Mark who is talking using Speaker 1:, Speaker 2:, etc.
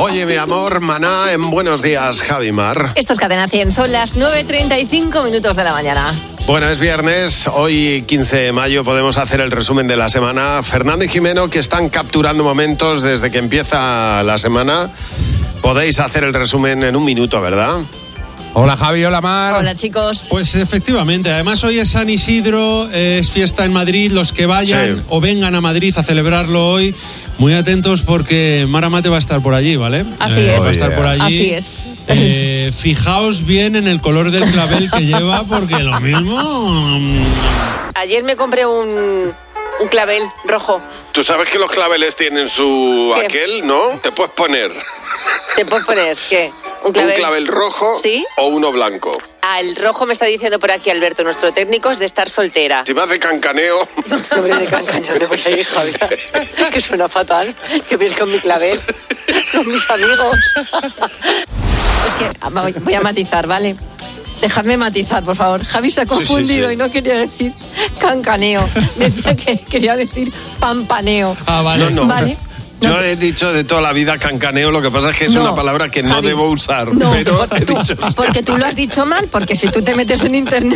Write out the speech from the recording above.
Speaker 1: Oye, mi amor, Maná, en Buenos Días, Javi Mar.
Speaker 2: Esto es Cadena 100, son las 9:35 de la mañana.
Speaker 1: Bueno, es viernes, hoy 15 de mayo podemos hacer el resumen de la semana. Fernando y Jimeno, que están capturando momentos desde que empieza la semana. Podéis hacer el resumen en un minuto, ¿verdad?
Speaker 3: Hola Javi, hola Mar.
Speaker 2: Hola chicos.
Speaker 4: Pues efectivamente, además hoy es San Isidro, es fiesta en Madrid, los que vayan o vengan a Madrid a celebrarlo hoy, muy atentos porque Mara Mate va a estar por allí, ¿vale?
Speaker 2: Así es.
Speaker 4: Va a estar por allí.
Speaker 2: Así es.
Speaker 4: Fijaos bien en el color del clavel que lleva porque lo mismo...
Speaker 2: Ayer me compré un clavel rojo.
Speaker 1: Tú sabes que los claveles tienen su
Speaker 2: ¿Qué?
Speaker 1: aquel, ¿no? Te puedes poner
Speaker 2: ¿Te puedes poner qué? ¿Un
Speaker 1: clavel rojo,
Speaker 2: ¿sí?
Speaker 1: O uno blanco.
Speaker 2: El rojo me está diciendo por aquí Alberto, nuestro técnico, es de estar soltera.
Speaker 1: Si vas de cancaneo...
Speaker 2: Sobre de cancañón, no voy a ir, Javi. Que suena fatal. Que vienes con mi clavel, con mis amigos. Es que voy a matizar, ¿vale? Dejadme matizar, por favor. Javi se ha confundido
Speaker 1: sí.
Speaker 2: y no quería decir cancaneo. Decía que quería decir pampaneo.
Speaker 4: Ah, vale.
Speaker 1: No.
Speaker 2: ¿Vale?
Speaker 1: Yo he dicho de toda la vida cancaneo, lo que pasa es que es una palabra que no
Speaker 2: Javi,
Speaker 1: debo usar,
Speaker 2: no,
Speaker 1: pero he dicho...
Speaker 2: Porque tú lo has dicho mal, porque si tú te metes en internet